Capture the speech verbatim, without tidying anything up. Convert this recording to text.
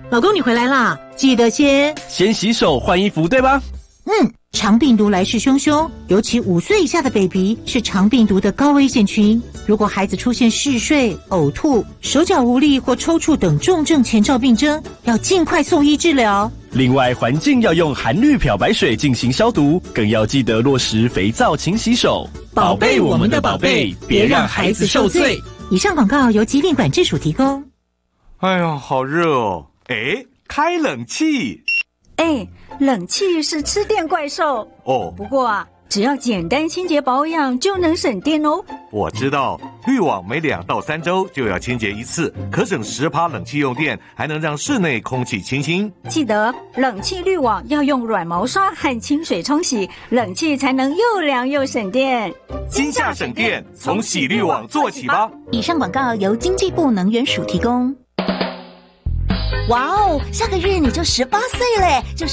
老公你回来啦，记得先先洗手换衣服，对吧？ 嗯，肠病毒来势汹汹，尤其五岁以下的 baby 是肠病毒的高危险群。如果孩子出现嗜睡、呕吐、手脚无力或抽搐等重症前兆病征，要尽快送医治疗。 另外，环境要用含氯漂白水进行消毒，更要记得落实肥皂勤洗手， 宝贝我们的宝贝，别让孩子受罪。以上广告由疾病管制署提供。 哎呀，好热哦！哎，开冷气。 哎，冷气是吃电怪兽哦。 不过啊，只要简单清洁保养就能省电哦。 我知道，滤网每两到三周就要清洁一次，可省十趴冷气用电，还能让室内空气清新。 记得冷气滤网要用软毛刷和清水冲洗，冷气才能又凉又省电。 今夏省电，从洗滤网做起吧。 以上广告由经济部能源署提供。 哇哦，下个月你就十八岁嘞，就是